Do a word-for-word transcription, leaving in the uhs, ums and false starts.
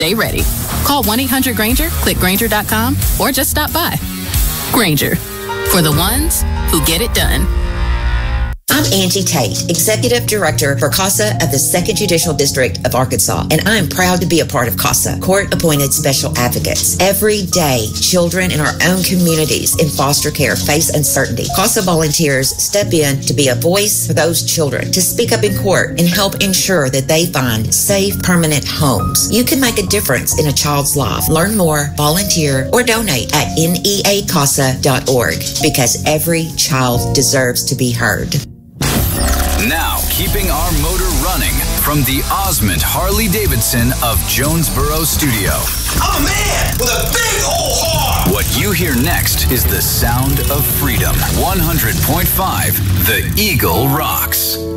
Stay ready. Call one eight hundred Granger, click Granger dot com, or just stop by. Granger, for the ones who get it done. I'm Angie Tate, Executive Director for CASA of the second Judicial District of Arkansas, and I'm proud to be a part of CASA, Court-Appointed Special Advocates. Every day, children in our own communities in foster care face uncertainty. CASA volunteers step in to be a voice for those children, to speak up in court and help ensure that they find safe, permanent homes. You can make a difference in a child's life. Learn more, volunteer, or donate at N E A casa dot org, because every child deserves to be heard. Now, keeping our motor running from the Osmond Harley-Davidson of Jonesboro Studio. I'm a man with a big old heart. What you hear next is the sound of freedom. one hundred point five, The Eagle Rocks.